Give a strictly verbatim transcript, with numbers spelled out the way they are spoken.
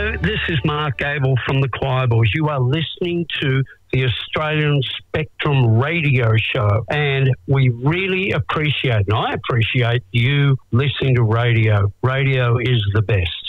Hello, this is Mark Gable from the Choir Boys. You are listening to the Australian Spectrum radio show, and we really appreciate, and I appreciate you listening to radio. Radio is the best.